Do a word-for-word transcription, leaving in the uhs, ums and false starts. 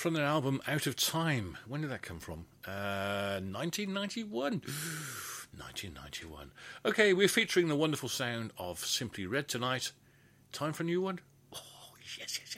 from their album Out of Time. When did that come from? Uh, nineteen ninety-one. nineteen ninety-one. Okay, we're featuring the wonderful sound of Simply Red tonight. Time for a new one? Oh, yes, yes, yes.